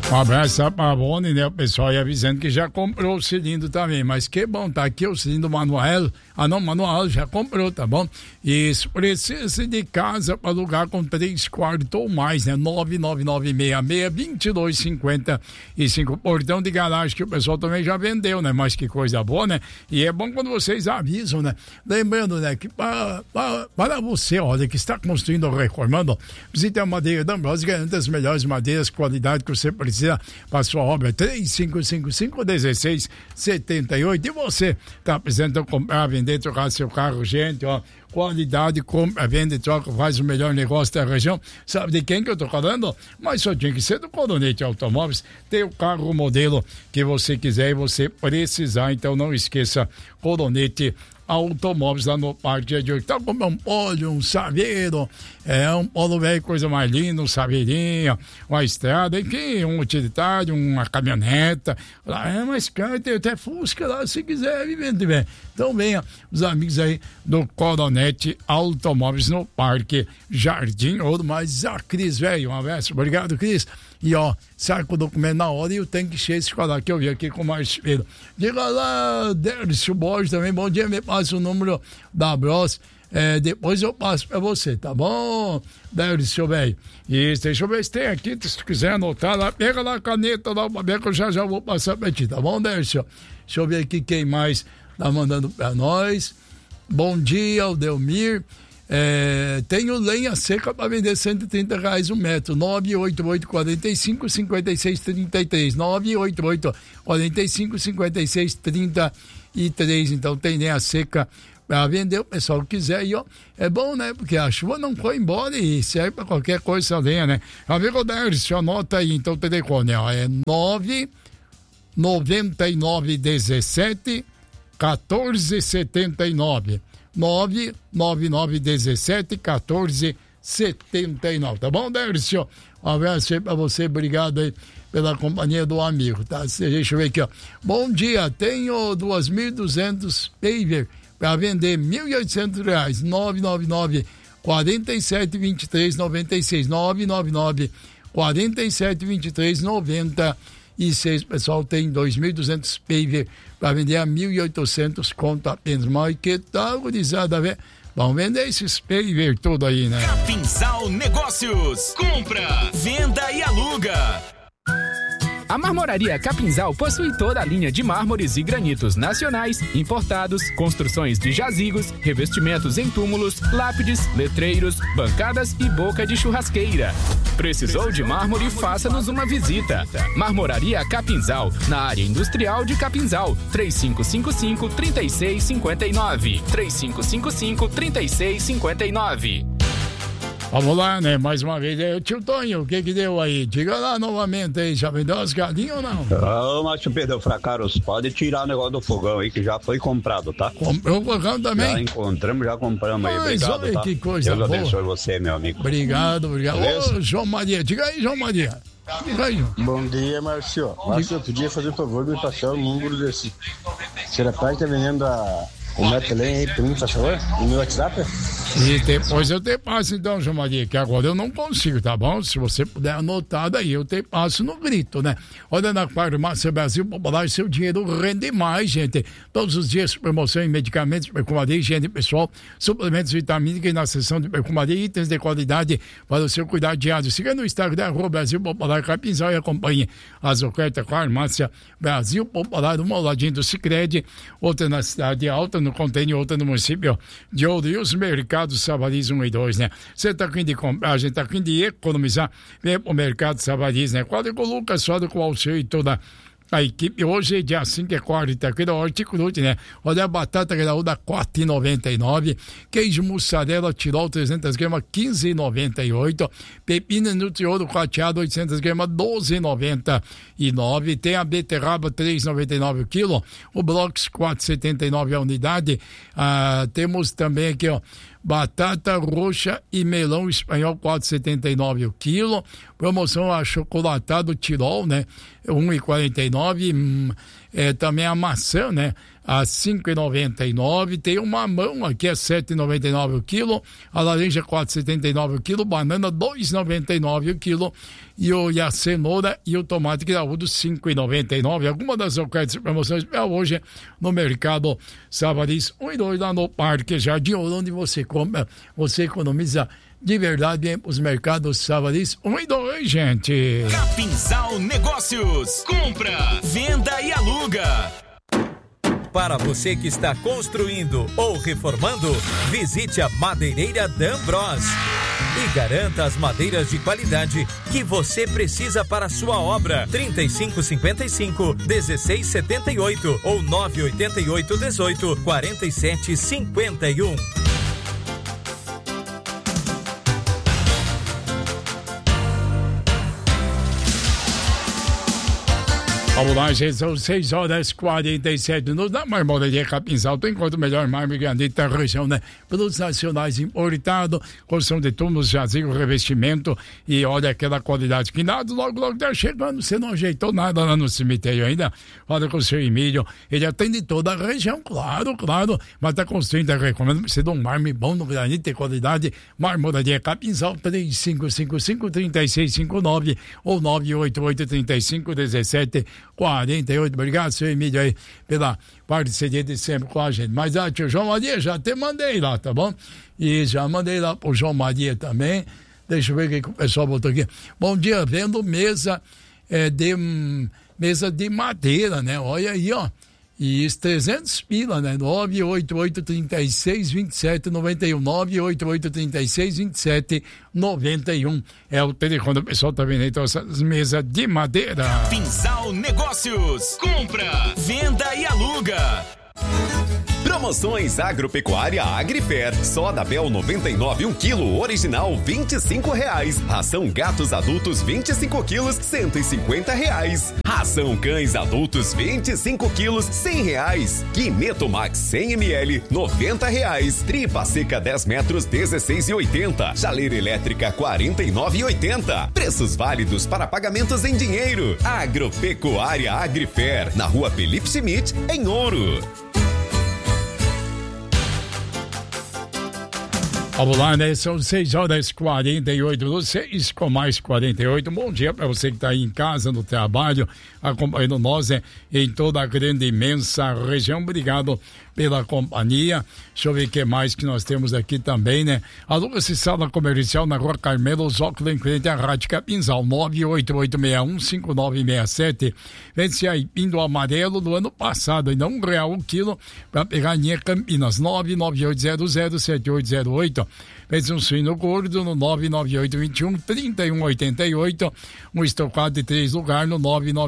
Um abraço a Pavone, né? O pessoal ia avisando que já comprou o cilindro também, mas que bom, tá aqui o cilindro manual. Manual já comprou, tá bom? E se precisa de casa para alugar com 3 quartos ou mais, né? 99966-2255. Portão de garagem que o pessoal também já vendeu, né? Mas que coisa boa, né? E é bom quando vocês avisam, né? Lembrando, né? Que para você, olha, que está construindo ou reformando, visite a Madeira D'Ambrosio, garante as melhores madeiras, qualidade que você precisa para sua obra. 3555-1678. E você está precisando comprar, vender, trocar seu carro, gente, ó, qualidade, compra, vende, troca, faz o melhor negócio da região. Sabe de quem que eu tô falando? Mas só tinha que ser do Coronete Automóveis. Tem o carro, o modelo que você quiser e você precisar. Então não esqueça, Coronete Automóveis lá no Parque de Tá como um polo, um saveiro, um polo velho, coisa mais linda, um saveirinho, uma estrada, enfim, um utilitário, uma caminhoneta. Mas cara, tem até Fusca lá, se quiser, vivendo bem. Então venha, os amigos aí do Coronete Automóveis no Parque Jardim Ouro. Mas a Cris, velho, um abraço, obrigado, Cris. E ó, sai com o documento na hora e o tanque cheio de escolar que eu vi aqui com o Márcio Filho. Diga lá, Dércio Borges também, bom dia, me passa o número da Bros. Depois eu passo pra você, tá bom, Dércio, velho? Isso, deixa eu ver se tem aqui, se quiser anotar lá, pega lá a caneta lá, pra ver que eu já vou passar pra ti, tá bom, Dércio? Deixa eu ver aqui quem mais tá mandando pra nós. Bom dia, o Delmir. Tenho lenha seca para vender R$130 o metro, 988-45-56-33, 988-45-56-33, então tem lenha seca para vender, o pessoal quiser, e ó, é bom, né, porque a chuva não foi embora e serve para qualquer coisa essa lenha, né, amigo Dércio, anota aí, então o telefone, ó, é 99917-1479, 99917-1479, tá bom, Dércio? Um abraço aí pra você, obrigado aí pela companhia do amigo, tá? Deixa eu ver aqui, ó. Bom dia, tenho 2.200 paver para vender R$1.800, 999-4723-96, 999-4723-96, pessoal, tem 2.200 paver para vender a 1.800 conto apenas. Mas que tal, gurizada, velho? Vamos vender esses paver tudo aí, né? Capinzal Negócios. Compra, venda e aluga. A Marmoraria Capinzal possui toda a linha de mármores e granitos nacionais, importados, construções de jazigos, revestimentos em túmulos, lápides, letreiros, bancadas e boca de churrasqueira. Precisou de mármore? Faça-nos uma visita. Marmoraria Capinzal, na área industrial de Capinzal, 3555-3659. 3555-3659. Vamos lá, né? Mais uma vez, tio Tonho, o que deu aí? Diga lá novamente aí, já vendeu as galinhas ou não? Márcio Pedro Fracaros, pode tirar o negócio do fogão aí que já foi comprado, tá? Comprou o fogão também? Já encontramos, já compramos aí, obrigado, olha, tá? que coisa Deus boa. abençoe você, meu amigo. Obrigado. Ô, João Maria, diga aí, João Maria. Diga aí, João. Bom dia, Márcio. Márcio, eu podia fazer o favor de me passar o número desse... Você rapaz tá vendendo o Metelém aí pra mim, por favor? No meu WhatsApp? E depois eu te passo então, João Maria, que agora eu não consigo, tá bom? Se você puder anotar daí, eu te passo no grito, né? Olha, na Farmácia Brasil Popular, seu dinheiro rende mais, gente. Todos os dias, promoção em medicamentos, perfumaria, higiene pessoal, suplementos vitamínicos e na seção de perfumaria, itens de qualidade para o seu cuidado diário. Siga no Instagram, Brasil Popular Capinzal, e acompanhe as ofertas Farmácia Brasil Popular, uma ao ladinho do Sicredi, outra na Cidade Alta, no Container, outra no município de Ouro e os mercados Savariz 1 e 2, né? Você tá afim de comprar, a gente tá afim de economizar, vem pro mercado Savariz, né? Quadro com o Lucas, só com o Alceu e toda a equipe. Hoje é dia 5 é quarta, aqui da Horticrute, né? Olha a batata graúda, R$4,99. Queijo mussarela Tirol, 300 gramas, R$15,98. Pepino Nutriolo fatiado, 800 gramas, R$12,99. Tem a beterraba, R$3,99 o quilo. O Blox, R$4,79 a unidade. Temos também aqui, ó, batata roxa e melão espanhol, R$4,79 o quilo. Promoção achocolatado Tirol, né? R$1,49. também a maçã, né? A 5,99, tem o mamão aqui a 7,99 o quilo, a laranja 4,79 o quilo, banana 2,99 o quilo, e a cenoura e o tomate graúdo 5,99. Alguma das ofertas e promoções para hoje no Mercado Savarys 1 e 2 lá no Parque Jardim Ouro, onde você compra, você economiza de verdade os mercados Savarys 1 e 2, gente. Capinzal Negócios, compra, venda e aluga. Para você que está construindo ou reformando, visite a Madeireira D'Ambros e garanta as madeiras de qualidade que você precisa para a sua obra. 3555-1678 ou 988-18-4751. Vamos lá, gente, são 6h47 na Marmoraria Capinzal. Tu encontra o melhor mármore granito da região, né? Produtos nacionais importados, construção de túmulos, jazigo, revestimento e olha aquela qualidade que nada, logo tá chegando. Você não ajeitou nada lá no cemitério ainda? Fala com o seu Emílio, ele atende toda a região, claro, mas tá construindo, recomendo você de um mármore bom no granito de qualidade. Marmoraria Capinzal, 3555-3659 ou 988-351748. Obrigado, seu Emílio, aí, pela parceria de sempre com a gente. Mas, tio João Maria, já até mandei lá, tá bom? E já mandei lá pro João Maria também. Deixa eu ver o que o pessoal botou aqui. Bom dia, vendo mesa de madeira, né? Olha aí, ó. E isso, 300 pila, né? 988-36-27-91. 988-36-27-91. É o telefone, o pessoal tá vendo aí, então, essas mesas de madeira. Capinzal Negócios, compra, venda e aluga. Promoções Agropecuária Agrifer. Soda Bel 99 1 kg, original R$25. Ração gatos adultos 25 quilos, R$150. Ração cães adultos 25 quilos, R$100. Quineto Max 100 ml, R$90. Tripa seca 10 metros, R$16,80. Chaleira elétrica R$49,80. Preços válidos para pagamentos em dinheiro. Agropecuária Agrifer, na Rua Felipe Schmidt, em Ouro. Vamos lá, né? São 6h48, 6 com mais 48. Bom dia para você que está aí em casa, no trabalho, acompanhando nós, em toda a grande, imensa região. Obrigado pela companhia. Deixa eu ver o que mais que nós temos aqui também, né? Aluga-se sala comercial na Rua Carmelo Zócalo, em frente à Rádio Capinzal, 98861-5967. Vence aí, pindo amarelo do ano passado, ainda R$1 o quilo, para pegar a linha Campinas, 998007808. Vence um suíno gordo no 99821-3188. Um estocado de 3 lugares no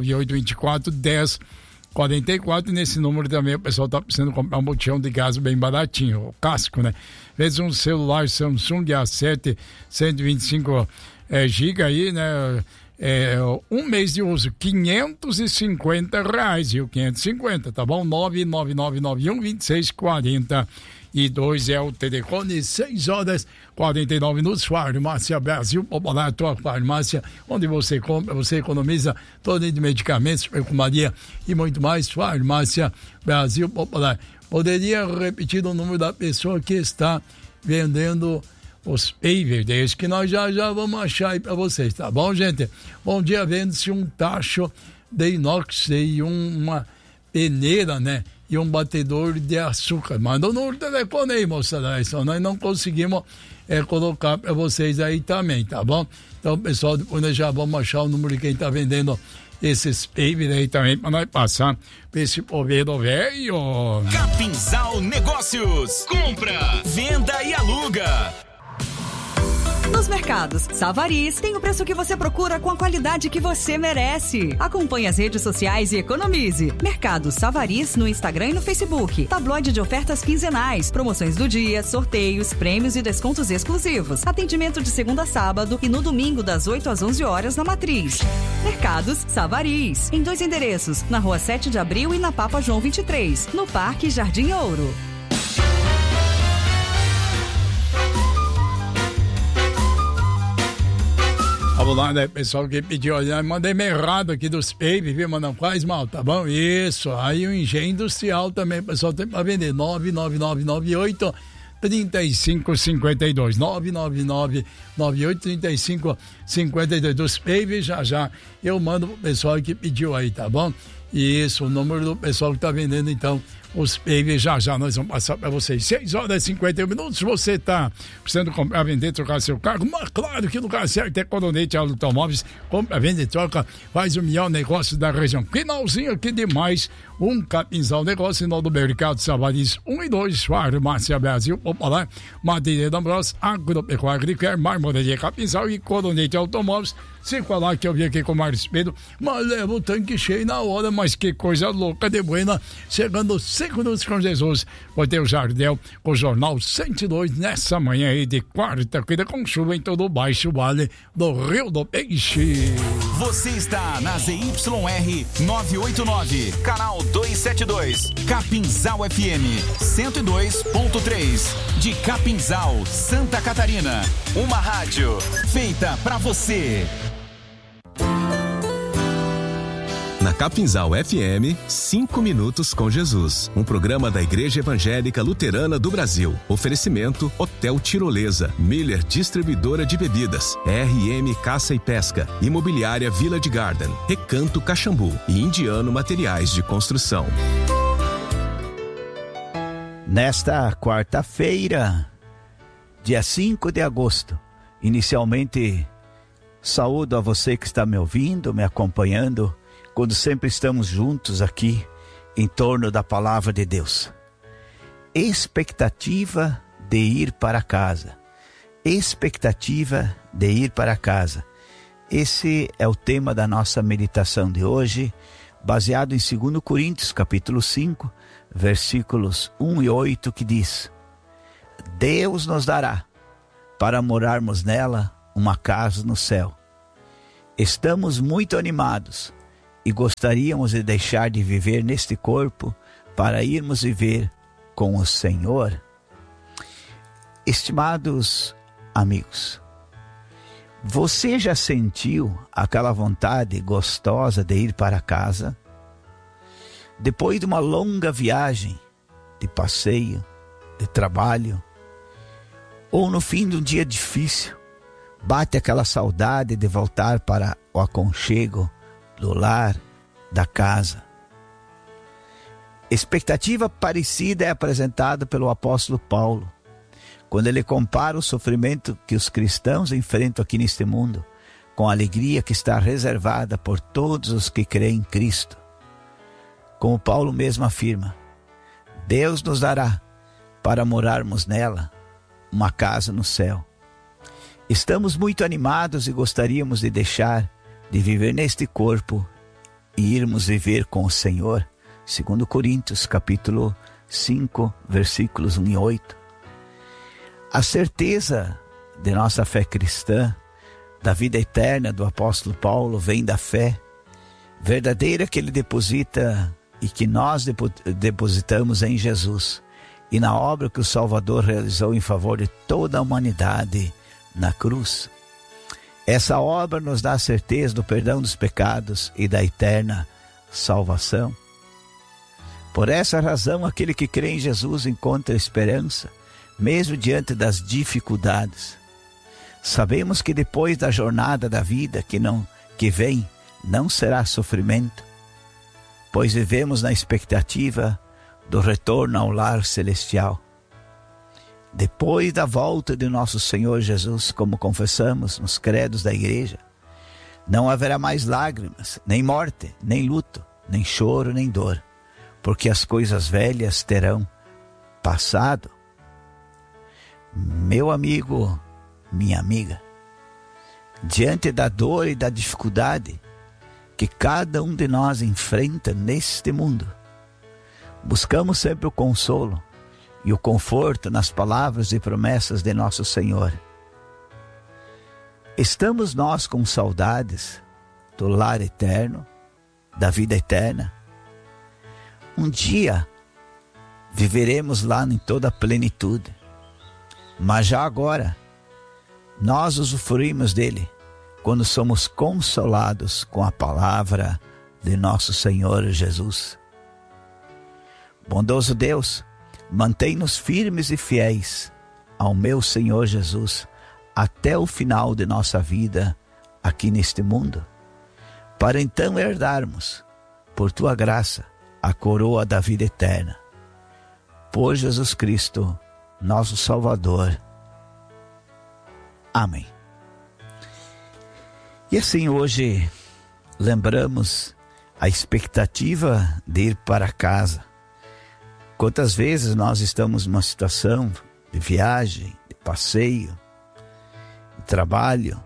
99824-1044. E nesse número também o pessoal está precisando comprar um botijão de gás bem baratinho, o casco, né? Vence um celular Samsung A7 125 GB aí, né? Um mês de uso, R$550, viu? 550, tá bom? 99991-2640. E 2 é o telefone, 6h49. Farmácia Brasil Popular, tua farmácia, onde você compra, você economiza todo de medicamentos, perfumaria e muito mais. Farmácia Brasil Popular. Poderia repetir o número da pessoa que está vendendo os pavers, que nós já vamos achar aí para vocês, tá bom, gente? Bom dia, vende-se um tacho de inox e uma peneira, né? E um batedor de açúcar. Manda o número do telefone aí, moçada. Então nós não conseguimos colocar para vocês aí também, tá bom? Então, pessoal, depois nós já vamos achar o número de quem tá vendendo esses pavers aí também, para nós passar para esse poveiro velho. Capinzal Negócios, compra, venda e aluga. Nos mercados Savarys tem o preço que você procura com a qualidade que você merece. Acompanhe as redes sociais e economize. Mercado Savarys no Instagram e no Facebook. Tabloide de ofertas quinzenais, promoções do dia, sorteios, prêmios e descontos exclusivos. Atendimento de segunda a sábado e no domingo das 8 às 11 horas na Matriz. Mercados Savarys, em 2 endereços, na Rua 7 de Abril e na Papa João 23, no Parque Jardim Ouro. Vamos Vamos lá, né, pessoal que pediu, olha, mandei meio errado aqui dos Pave, viu, mas não faz mal, tá bom? Isso, aí o engenho industrial também, pessoal, tem pra vender, 99998 3552, 99998 3552 dos Pave, já eu mando pro pessoal que pediu aí, tá bom? Isso, o número do pessoal que tá vendendo, então, os Pave, já nós vamos passar para vocês. 6h51, você tá precisando comprar, vender, trocar seu carro, mas claro que no lugar certo é Coronete Automóveis, compra, vende, troca, faz o melhor negócio da região. Finalzinho aqui demais, um Capinzal Negócio, no do Mercado Savaris 1 e 2, Farmácia Brasil, Popular, Madeireira Ambros, Agropecuária Agrifer, Marmoraria Capinzal e Coronete Automóveis. Se falar que eu vim aqui com o Marcos Pedro, mas leva o tanque cheio na hora, mas que coisa louca de buena, chegando 5 minutos com Jesus. Vai ter o Jardel com o Jornal 102 nessa manhã aí de quarta-feira com chuva em todo o Baixo Vale do Rio do Peixe. Você está na ZYR 989, canal 272, Capinzal FM 102.3, de Capinzal, Santa Catarina. Uma rádio feita pra você. Na Capinzal FM, 5 minutos com Jesus. Um programa da Igreja Evangélica Luterana do Brasil. Oferecimento Hotel Tirolesa, Miller Distribuidora de Bebidas, RM Caça e Pesca, Imobiliária Village Garden, Recanto Caxambu e Indiano Materiais de Construção. Nesta quarta-feira, dia 5 de agosto, inicialmente saúdo a você que está me ouvindo, me acompanhando, quando sempre estamos juntos aqui em torno da palavra de Deus. Expectativa de ir para casa. Expectativa de ir para casa. Esse é o tema da nossa meditação de hoje, baseado em 2 Coríntios, capítulo 5, versículos 1 e 8, que diz: Deus nos dará, para morarmos nela, uma casa no céu. Estamos muito animados e gostaríamos de deixar de viver neste corpo para irmos viver com o Senhor. Estimados amigos, você já sentiu aquela vontade gostosa de ir para casa? Depois de uma longa viagem, de passeio, de trabalho, ou no fim de um dia difícil, bate aquela saudade de voltar para o aconchego do lar, da casa. Expectativa parecida é apresentada pelo apóstolo Paulo, quando ele compara o sofrimento que os cristãos enfrentam aqui neste mundo, com a alegria que está reservada por todos os que creem em Cristo. Como Paulo mesmo afirma, Deus nos dará, para morarmos nela, uma casa no céu. Estamos muito animados e gostaríamos de deixar de viver neste corpo e irmos viver com o Senhor. 2 Coríntios, capítulo 5, versículos 1 e 8. A certeza de nossa fé cristã, da vida eterna do apóstolo Paulo, vem da fé verdadeira que ele deposita e que nós depositamos em Jesus e na obra que o Salvador realizou em favor de toda a humanidade na cruz. Essa obra nos dá a certeza do perdão dos pecados e da eterna salvação. Por essa razão, aquele que crê em Jesus encontra esperança, mesmo diante das dificuldades. Sabemos que depois da jornada da vida que vem, não será sofrimento, pois vivemos na expectativa do retorno ao lar celestial. Depois da volta de nosso Senhor Jesus, como confessamos nos credos da igreja, não haverá mais lágrimas, nem morte, nem luto, nem choro, nem dor, porque as coisas velhas terão passado. Meu amigo, minha amiga, diante da dor e da dificuldade que cada um de nós enfrenta neste mundo, buscamos sempre o consolo e o conforto nas palavras e promessas de nosso Senhor. Estamos nós com saudades do lar eterno, da vida eterna? Um dia viveremos lá em toda a plenitude, mas já agora nós usufruímos dele quando somos consolados com a palavra de nosso Senhor Jesus. Bondoso Deus, mantém-nos firmes e fiéis ao meu Senhor Jesus até o final de nossa vida aqui neste mundo, para então herdarmos, por tua graça, a coroa da vida eterna. Por Jesus Cristo, nosso Salvador. Amém. E assim hoje lembramos a expectativa de ir para casa. Quantas vezes nós estamos numa situação de viagem, de passeio, de trabalho,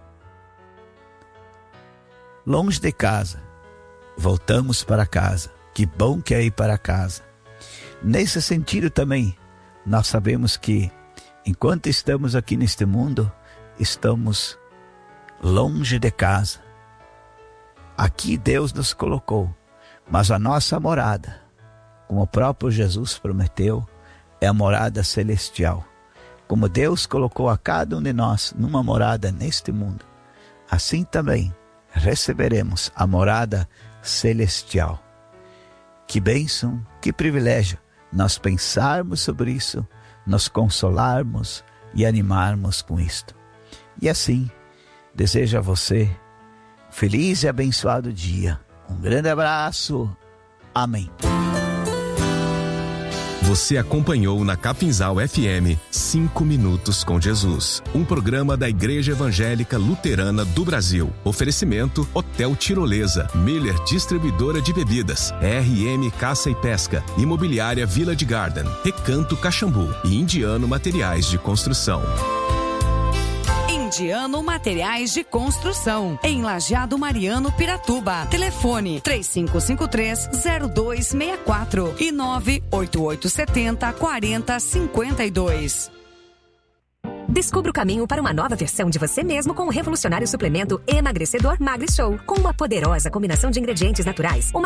longe de casa, voltamos para casa. Que bom que é ir para casa. Nesse sentido também, nós sabemos que enquanto estamos aqui neste mundo, estamos longe de casa. Aqui Deus nos colocou, mas a nossa morada, como o próprio Jesus prometeu, é a morada celestial. Como Deus colocou a cada um de nós numa morada neste mundo, assim também receberemos a morada celestial. Que bênção, que privilégio nós pensarmos sobre isso, nos consolarmos e animarmos com isto. E assim, desejo a você um feliz e abençoado dia. Um grande abraço. Amém. Você acompanhou na Capinzal FM 5 Minutos com Jesus, um programa da Igreja Evangélica Luterana do Brasil. Oferecimento Hotel Tirolesa, Miller Distribuidora de Bebidas, RM Caça e Pesca, Imobiliária Village Garden, Recanto Caxambu e Indiano Materiais de Construção. Indiano Materiais de Construção, em Lajeado Mariano, Piratuba. Telefone 3553-0264 e 98870-4052. Descubra o caminho para uma nova versão de você mesmo com o revolucionário suplemento emagrecedor MagriShow. Com uma poderosa combinação de ingredientes naturais,